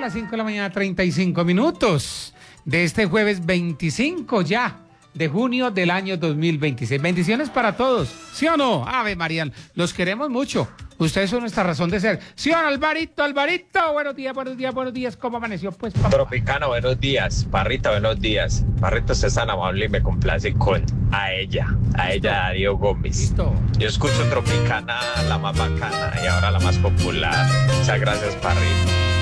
las 5 de la mañana, 35 minutos de este jueves 25 ya de junio del año 2026. Bendiciones para todos, ¿sí o no? Ave María, los queremos mucho. Ustedes son nuestra razón de ser. ¿Sí o no, Alvarito? Alvarito, buenos días, buenos días, buenos días. ¿Cómo amaneció, pues, papá? Tropicano, buenos días. Parrita, buenos días. Parrita, usted es tan amable y me complace con a ella, Darío Gómez. Listo. Yo escucho Tropicana, la más bacana y ahora la más popular. Muchas gracias, Parrita.